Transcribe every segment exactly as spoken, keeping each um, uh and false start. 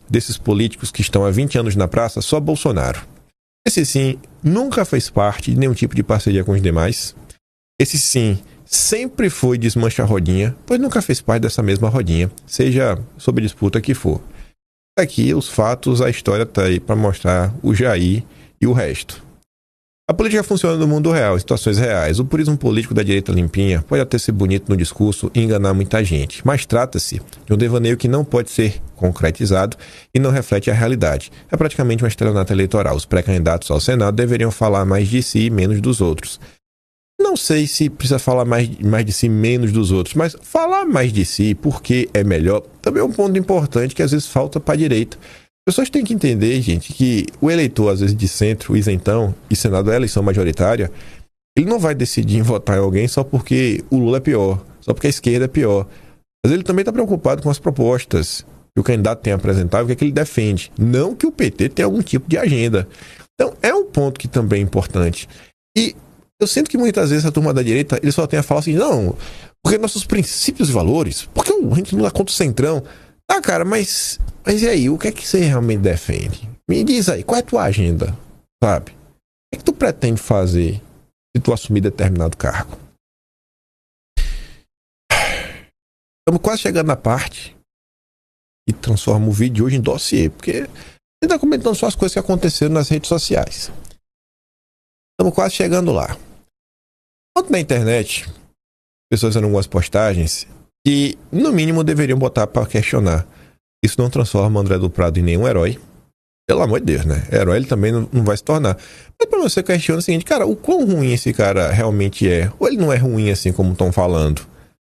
desses políticos que estão há vinte anos na praça, só Bolsonaro. Esse sim nunca fez parte de nenhum tipo de parceria com os demais. Esse sim sempre foi desmancha a rodinha, pois nunca fez parte dessa mesma rodinha, seja sob disputa que for. Aqui os fatos, a história está aí para mostrar o Jair e o resto. A política funciona no mundo real, em situações reais. O purismo político da direita limpinha pode até ser bonito no discurso e enganar muita gente, mas trata-se de um devaneio que não pode ser concretizado e não reflete a realidade. É praticamente uma estelionato eleitoral. Os pré-candidatos ao Senado deveriam falar mais de si e menos dos outros. Não sei se precisa falar mais, mais de si e menos dos outros, mas falar mais de si porque é melhor também é um ponto importante que às vezes falta para a direita. As pessoas têm que entender, gente, que o eleitor, às vezes, de centro, o isentão, e Senado é a eleição majoritária, ele não vai decidir em votar em alguém só porque o Lula é pior, só porque a esquerda é pior. Mas ele também está preocupado com as propostas que o candidato tem apresentado, o que é que ele defende. Não que o P T tenha algum tipo de agenda. Então, é um ponto que também é importante. E eu sinto que muitas vezes a turma da direita, eles só tem a falar assim, não, porque nossos princípios e valores, porque a gente não dá contra o centrão. Ah, cara, mas, mas e aí, o que é que você realmente defende? Me diz aí, qual é a tua agenda, sabe? O que é que tu pretende fazer se tu assumir determinado cargo? Estamos quase chegando na parte que transforma o vídeo de hoje em dossiê, porque a gente está comentando só as coisas que aconteceram nas redes sociais. Estamos quase chegando lá. Ontem na internet, pessoas fazendo algumas postagens que, no mínimo, deveriam botar para questionar. Isso não transforma o André do Prado em nenhum herói. Pelo amor de Deus, né? Herói ele também não, não vai se tornar. Mas para você questionar o seguinte, cara, o quão ruim esse cara realmente é? Ou ele não é ruim assim como estão falando?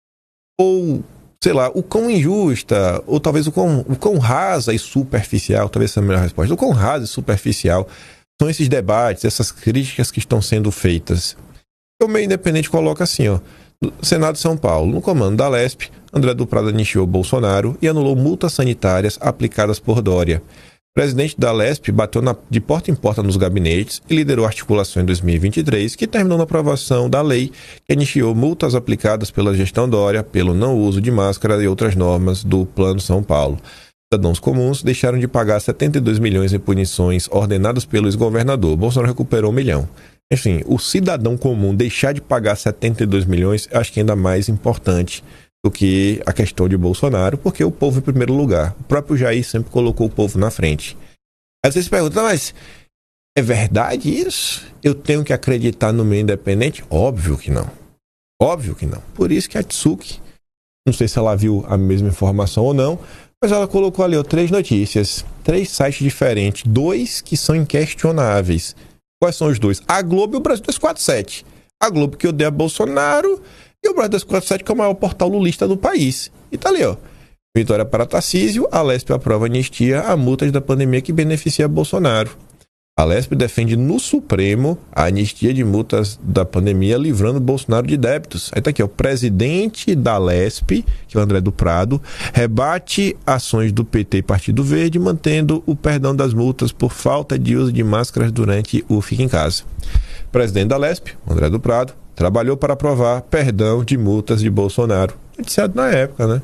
Ou, sei lá, o quão injusta, ou talvez o quão, o quão rasa e superficial, talvez essa é a melhor resposta, o quão rasa e superficial são esses debates, essas críticas que estão sendo feitas. O meio independente coloca assim, ó, Senado de São Paulo, no comando da Lespe, André do Prado anistiou Bolsonaro e anulou multas sanitárias aplicadas por Dória. O presidente da Lespe bateu na, de porta em porta nos gabinetes e liderou a articulação em dois mil e vinte e três, que terminou na aprovação da lei que anistiou multas aplicadas pela gestão Dória pelo não uso de máscara e outras normas do Plano São Paulo. Cidadãos comuns deixaram de pagar setenta e dois milhões em punições ordenadas pelo ex-governador. Bolsonaro recuperou um milhão. Enfim, o cidadão comum deixar de pagar setenta e dois milhões, acho que é ainda mais importante do que a questão de Bolsonaro, porque o povo em primeiro lugar. O próprio Jair sempre colocou o povo na frente. Aí você se pergunta, mas é verdade isso? Eu tenho que acreditar no meio independente? Óbvio que não. Óbvio que não. Por isso que a Tsuki, não sei se ela viu a mesma informação ou não, mas ela colocou ali ó, três notícias, três sites diferentes, dois que são inquestionáveis. Quais são os dois? A Globo e o Brasil duzentos e quarenta e sete. A Globo que odeia Bolsonaro e o Brasil duzentos e quarenta e sete que é o maior portal lulista do país. E tá ali, ó. Vitória para Tarcísio, a Lespe aprova anistia a multas da pandemia que beneficia Bolsonaro. A Lespe defende no Supremo a anistia de multas da pandemia, livrando Bolsonaro de débitos. Aí tá aqui, ó, o presidente da Lespe, que é o André do Prado, rebate ações do P T e Partido Verde, mantendo o perdão das multas por falta de uso de máscaras durante o Fica em Casa. O presidente da Lespe, o André do Prado, trabalhou para aprovar perdão de multas de Bolsonaro. Noticiado na época, né?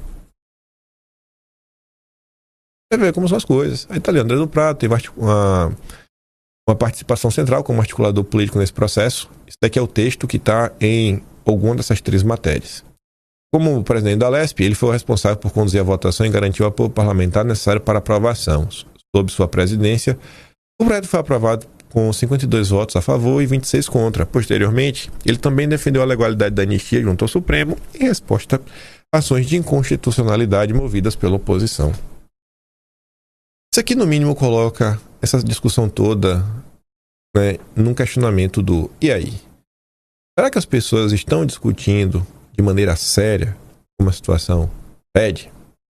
Você vê como são as coisas. Aí tá ali, André do Prado, teve uma... uma participação central como articulador político nesse processo. Isso daqui é o texto que está em alguma dessas três matérias. Como presidente da Lespe, ele foi o responsável por conduzir a votação e garantir o apoio parlamentar necessário para aprovação. Sob sua presidência, o projeto foi aprovado com cinquenta e dois votos a favor e vinte e seis contra. Posteriormente, ele também defendeu a legalidade da anistia junto ao Supremo em resposta a ações de inconstitucionalidade movidas pela oposição. Isso aqui, no mínimo, coloca essa discussão toda, né, num questionamento do e aí? Será que as pessoas estão discutindo de maneira séria uma situação pede?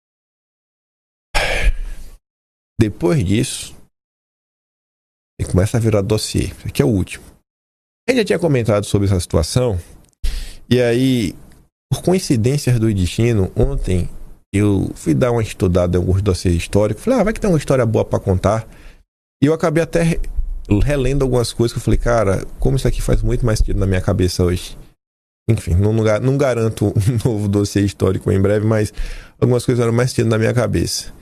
Depois disso, ele começa a virar dossiê. Esse aqui é o último. A gente já tinha comentado sobre essa situação, e aí, por coincidências do destino, ontem eu fui dar uma estudada em alguns dossiês históricos. Falei, ah, vai que tem uma história boa para contar. E eu acabei até relendo algumas coisas que eu falei, cara, como isso aqui faz muito mais sentido na minha cabeça hoje. Enfim, não, não garanto um novo dossiê histórico em breve, mas algumas coisas eram mais sentido na minha cabeça.